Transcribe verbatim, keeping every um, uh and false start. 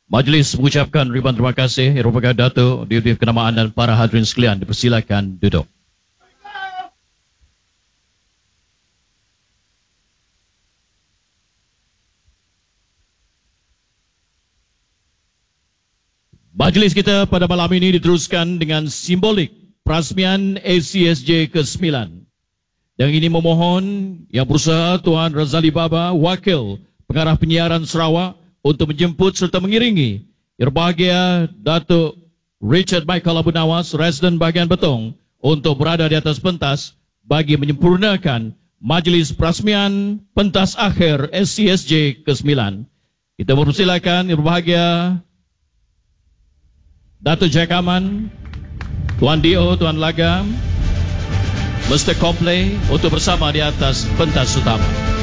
Majlis mengucapkan ribuan terima kasih kepada Datuk, Dirti Kenamaan dan para hadirin sekalian. Dipersilakan duduk. Majlis kita pada malam ini diteruskan dengan simbolik perasmian A C S J ke sembilan. Dan ini memohon yang berusaha Tuan Razali Baba, Wakil Pengarah Penyiaran Sarawak, untuk menjemput serta mengiringi Yang Berbahagia Datuk Richard Michael Abu Nawas, Residen Bahagian Betong, untuk berada di atas pentas bagi menyempurnakan majlis perasmian pentas akhir A C S J ke sembilan. Kita mempersilakan Yang Berbahagia Datuk Jack Aman, Tuan Dio, Tuan Lagam, Mister Kompley untuk bersama di atas pentas utama.